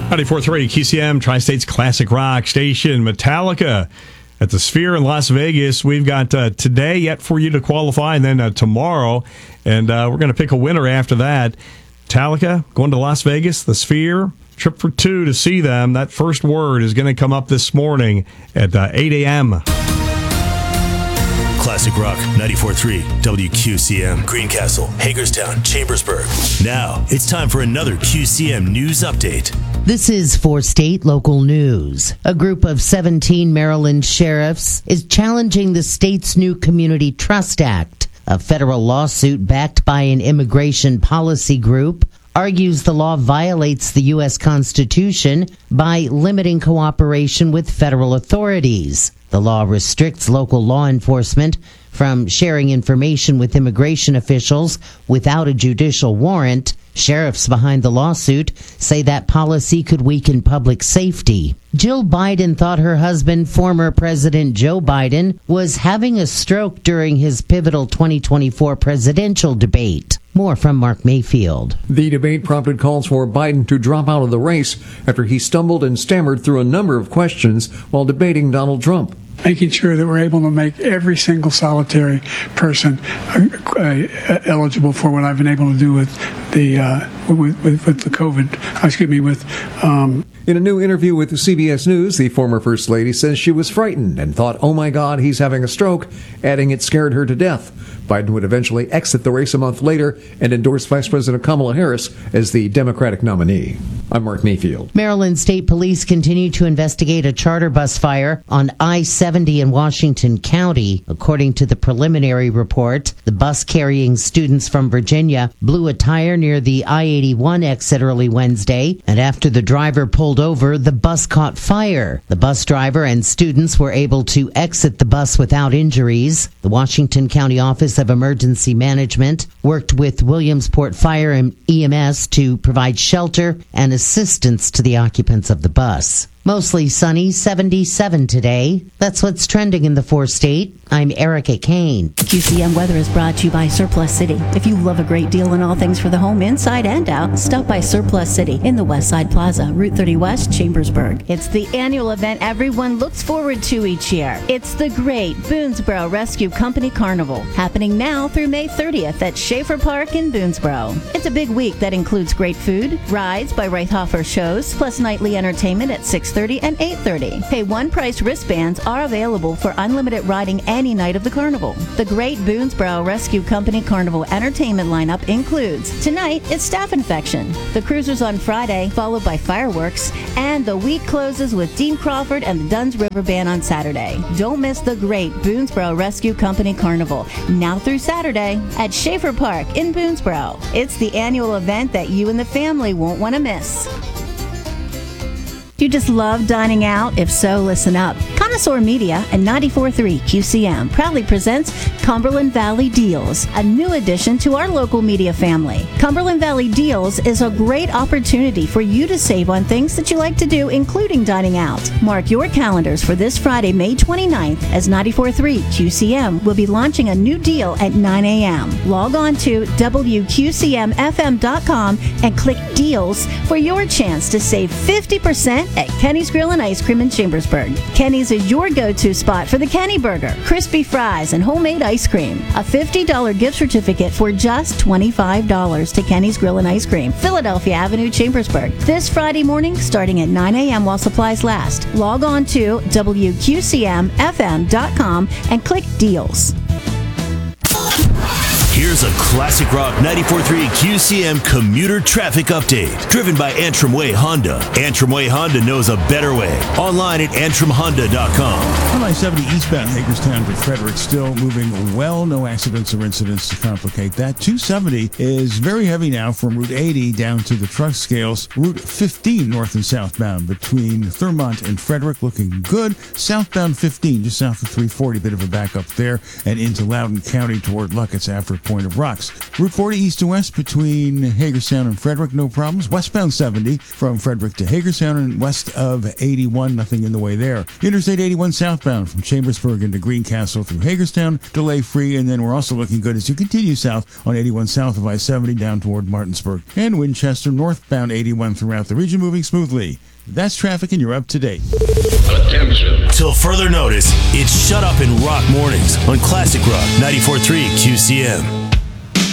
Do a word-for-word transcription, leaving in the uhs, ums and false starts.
ninety-four point three Q C M, Tri-State's classic rock station. Metallica at the Sphere in Las Vegas. We've got uh, today yet for you to qualify, and then uh, tomorrow. And uh, we're going to pick a winner after that. Metallica going to Las Vegas, the Sphere. Trip for two to see them. That first word is going to come up this morning at uh, eight a.m. Classic Rock ninety-four point three W Q C M, Greencastle, Hagerstown, Chambersburg. Now it's time for another Q C M News Update. This is for state local news. A group of seventeen Maryland sheriffs is challenging the state's new Community Trust Act. A federal lawsuit backed by an immigration policy group argues the law violates the U S Constitution by limiting cooperation with federal authorities. The law restricts local law enforcement from sharing information with immigration officials without a judicial warrant. Sheriffs behind the lawsuit say that policy could weaken public safety. Jill Biden thought her husband, former President Joe Biden, was having a stroke during his pivotal twenty twenty-four presidential debate. More from Mark Mayfield. The debate prompted calls for Biden to drop out of the race after he stumbled and stammered through a number of questions while debating Donald Trump. Making sure that we're able to make every single solitary person uh, uh, eligible for what I've been able to do with the uh, with, with, with the COVID. Excuse me, with. Um, In a new interview with C B S News, the former First Lady says she was frightened and thought, "Oh my God, he's having a stroke," adding it scared her to death. Biden would eventually exit the race a month later and endorse Vice President Kamala Harris as the Democratic nominee. I'm Mark Mayfield. Maryland State Police continue to investigate a charter bus fire on I seventy in Washington County. According to the preliminary report, the bus carrying students from Virginia blew a tire near the I eighty-one exit early Wednesday, and after the driver pulled over, the bus caught fire. The bus driver and students were able to exit the bus without injuries. The Washington County Office of Emergency Management worked with Williamsport Fire and E M S to provide shelter and assistance to the occupants of the bus. Mostly sunny, seventy-seven today. That's what's trending in the four-state. I'm Erica Kane. Q C M weather is brought to you by Surplus City. If you love a great deal on all things for the home, inside and out, stop by Surplus City in the West Side Plaza, Route thirty West, Chambersburg. It's the annual event everyone looks forward to each year. It's the Great Boonesboro Rescue Company Carnival, happening now through May thirtieth at Schaefer Park in Boonesboro. It's a big week that includes great food, rides by Reithofer shows, plus nightly entertainment at six thirty and eight thirty. Pay one price wristbands are available for unlimited riding any night of the carnival. The Great Boonesboro Rescue Company Carnival entertainment lineup includes tonight it's Staph Infection, the cruisers on Friday, followed by fireworks, and the week closes with Dean Crawford and the Dunn's River Band on Saturday. Don't miss the Great Boonesboro Rescue Company Carnival, now through Saturday at Schaefer Park in Boonesboro. It's the annual event that you and the family won't want to miss. Do you just love dining out? If so, listen up. Connoisseur Media and ninety-four point three Q C M proudly presents Cumberland Valley Deals, a new addition to our local media family. Cumberland Valley Deals is a great opportunity for you to save on things that you like to do, including dining out. Mark your calendars for this Friday, May twenty-ninth, as ninety-four point three Q C M will be launching a new deal at nine a.m. Log on to W Q C M F M dot com and click Deals for your chance to save fifty percent at Kenny's Grill and Ice Cream in Chambersburg. Kenny's is your go-to spot for the Kenny Burger, crispy fries, and homemade ice cream. A fifty dollars gift certificate for just twenty-five dollars to Kenny's Grill and Ice Cream, Philadelphia Avenue, Chambersburg. This Friday morning, starting at nine a.m. while supplies last. Log on to W Q C M F M dot com and click Deals. Here's a Classic Rock ninety-four point three Q C M commuter traffic update, driven by Antrim Way Honda. Antrim Way Honda knows a better way. Online at antrim honda dot com. On I seventy eastbound Hagerstown to Frederick, still moving well. No accidents or incidents to complicate that. two seventy is very heavy now from Route eighty down to the truck scales. Route fifteen north and southbound between Thurmont and Frederick looking good. Southbound fifteen just south of three forty, bit of a backup there, and into Loudoun County toward Luckett's after point of rocks. Route forty east to west between Hagerstown and Frederick, no problems. Westbound seventy from Frederick to Hagerstown and west of eighty-one, nothing in the way there. Interstate eighty-one southbound from Chambersburg into Greencastle through Hagerstown, delay free, and then we're also looking good as you continue south on eighty-one south of I seventy down toward Martinsburg. And Winchester northbound eighty-one throughout the region, moving smoothly. That's traffic, and you're up to date. Attention. Till further notice, it's Shut Up and Rock Mornings on Classic Rock ninety-four point three Q C M.